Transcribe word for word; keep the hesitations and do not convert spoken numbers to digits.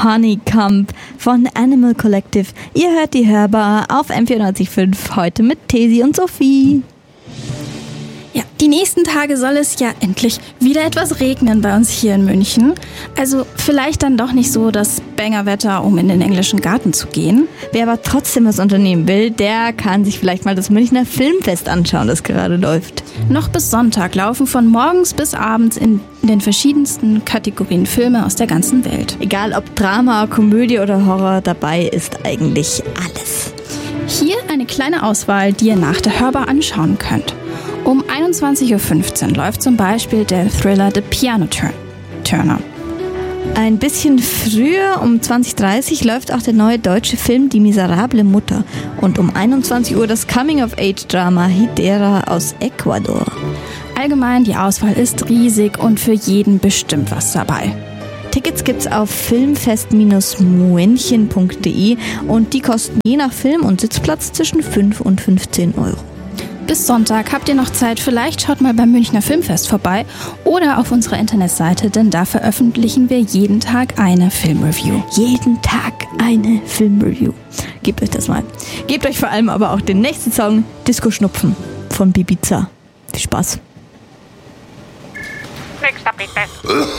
Honeycomb von Animal Collective. Ihr hört die Hörbar auf M vierundneunzig Komma fünf, heute mit Tesi und Sophie. Ja, die nächsten Tage soll es ja endlich wieder etwas regnen bei uns hier in München. Also vielleicht dann doch nicht so das Bangerwetter, um in den englischen Garten zu gehen. Wer aber trotzdem was unternehmen will, der kann sich vielleicht mal das Münchner Filmfest anschauen, das gerade läuft. Noch bis Sonntag laufen von morgens bis abends in den verschiedensten Kategorien Filme aus der ganzen Welt. Egal ob Drama, Komödie oder Horror, dabei ist eigentlich alles. Hier eine kleine Auswahl, die ihr nach der Hörbar anschauen könnt. Um einundzwanzig Uhr fünfzehn läuft zum Beispiel der Thriller The Piano Turner. Ein bisschen früher, um zwanzig Uhr dreißig, läuft auch der neue deutsche Film Die miserable Mutter. Und um einundzwanzig Uhr das Coming-of-Age-Drama Hidera aus Ecuador. Allgemein, die Auswahl ist riesig und für jeden bestimmt was dabei. Tickets gibt's auf filmfest Bindestrich muenchen punkt de und die kosten je nach Film und Sitzplatz zwischen fünf und fünfzehn Euro. Bis Sonntag habt ihr noch Zeit, vielleicht schaut mal beim Münchner Filmfest vorbei oder auf unserer Internetseite, denn da veröffentlichen wir jeden Tag eine Filmreview. Jeden Tag eine Filmreview. Gebt euch das mal. Gebt euch vor allem aber auch den nächsten Song, Disco Schnupfen von Bibiza. Viel Spaß. Nächster bitte.